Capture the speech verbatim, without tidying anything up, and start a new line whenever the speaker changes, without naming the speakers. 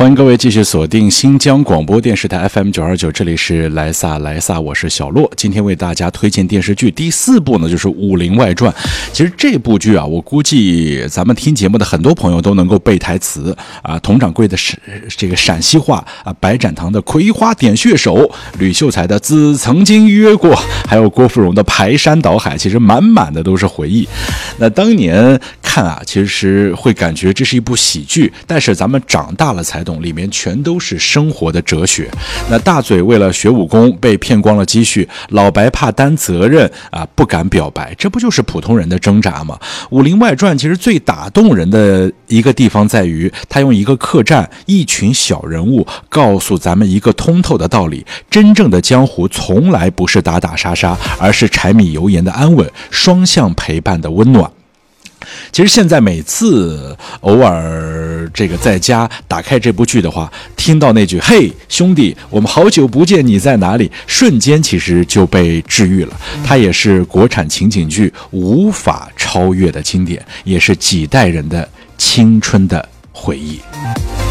欢迎各位继续锁定新疆广播电视台 F M 九二九，这里是莱萨莱萨，我是小洛。今天为大家推荐电视剧第四部呢，就是《武林外传》。其实这部剧啊，我估计咱们听节目的很多朋友都能够背台词啊，佟掌柜的这个陕西话啊，白展堂的葵花点穴手，吕秀才的子曾经约过，还有郭芙蓉的排山倒海，其实满满的都是回忆。那当年看啊，其实会感觉这是一部喜剧，但是咱们长大了才懂，里面全都是生活的哲学。那大嘴为了学武功被骗光了积蓄，老白怕担责任啊，不敢表白，这不就是普通人的挣扎吗？《武林外传》其实最打动人的一个地方在于，他用一个客栈、一群小人物告诉咱们一个通透的道理：真正的江湖从来不是打打杀杀，而是柴米油盐的安稳，双向陪伴的温暖。其实现在每次偶尔这个在家打开这部剧的话，听到那句嘿兄弟我们好久不见你在哪里，瞬间其实就被治愈了。它也是国产情景剧无法超越的经典，也是几代人的青春的回忆。